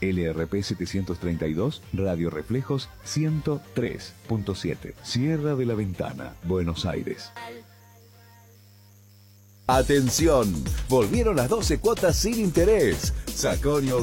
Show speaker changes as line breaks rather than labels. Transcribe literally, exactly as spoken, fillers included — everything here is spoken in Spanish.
L R P setecientos treinta y dos, Radio Reflejos ciento tres punto siete. Sierra de la Ventana, Buenos Aires.
Atención, volvieron las doce cuotas sin interés. Saconio